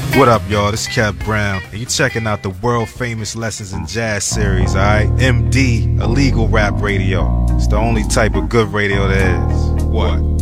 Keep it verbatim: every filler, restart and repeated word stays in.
What up, y'all? This is Kev Brown, and you checking out the world famous Lessons in Jazz series, alright? M D, Illegal Rap Radio. It's the only type of good radio there is. What?